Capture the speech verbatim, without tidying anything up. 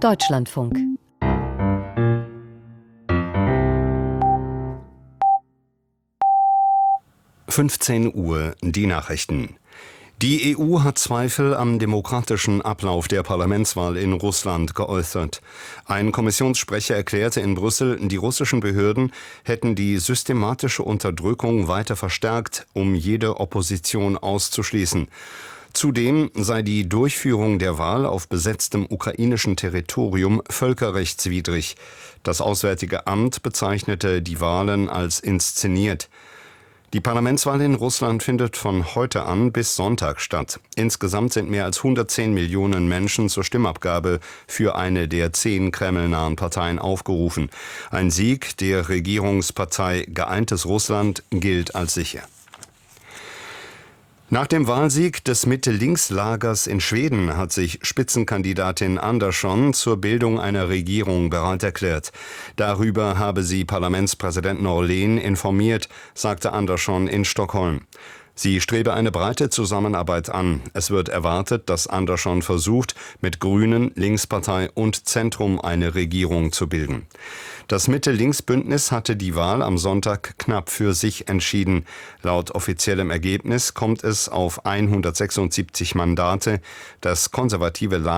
Deutschlandfunk. fünfzehn Uhr, die Nachrichten. Die E U hat Zweifel am demokratischen Ablauf der Parlamentswahl in Russland geäußert. Ein Kommissionssprecher erklärte in Brüssel, die russischen Behörden hätten die systematische Unterdrückung weiter verstärkt, um jede Opposition auszuschließen. Zudem sei die Durchführung der Wahl auf besetztem ukrainischen Territorium völkerrechtswidrig. Das Auswärtige Amt bezeichnete die Wahlen als inszeniert. Die Parlamentswahl in Russland findet von heute an bis Sonntag statt. Insgesamt sind mehr als hundertzehn Millionen Menschen zur Stimmabgabe für eine der zehn kremlnahen Parteien aufgerufen. Ein Sieg der Regierungspartei Geeintes Russland gilt als sicher. Nach dem Wahlsieg des Mitte-Links-Lagers in Schweden hat sich Spitzenkandidatin Andersson zur Bildung einer Regierung bereit erklärt. Darüber habe sie Parlamentspräsident Norlén informiert, sagte Andersson in Stockholm. Sie strebe eine breite Zusammenarbeit an. Es wird erwartet, dass Andersson versucht, mit Grünen, Linkspartei und Zentrum eine Regierung zu bilden. Das Mitte-Links-Bündnis hatte die Wahl am Sonntag knapp für sich entschieden. Laut offiziellem Ergebnis kommt es auf hundertsechsundsiebzig Mandate. Das konservative